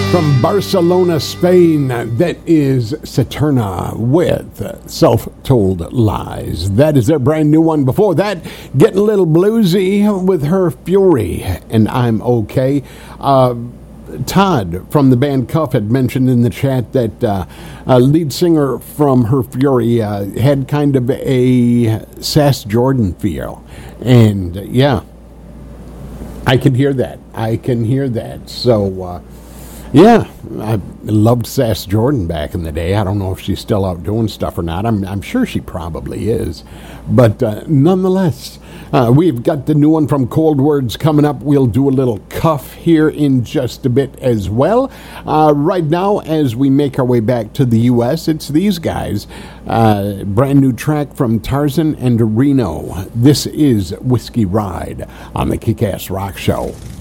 From Barcelona, Spain, that is Saturna with Self-Told Lies. That is their brand new one. Before that, getting a little bluesy with Her Fury, and I'm okay. Todd from the band Cuff had mentioned in the chat that lead singer from Her Fury had kind of a Sass Jordan feel. And yeah, I can hear that. So, yeah, I loved Sass Jordan back in the day. I don't know if she's still out doing stuff or not. I'm sure she probably is. But nonetheless, we've got the new one from Cold Words coming up. We'll do a little Cuff here in just a bit as well. Right now, as we make our way back to the U.S., it's these guys. Brand new track from Tarzan and Reno. This is Whiskey Ride on the Kick-Ass Rock Show.